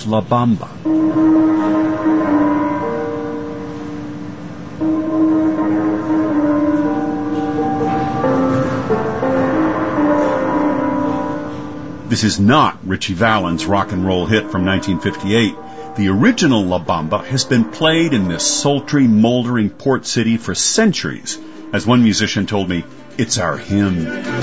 of La Bamba. This is not Ritchie Valens' rock and roll hit from 1958. The original La Bamba has been played in this sultry, moldering port city for centuries. As one musician told me, it's our hymn.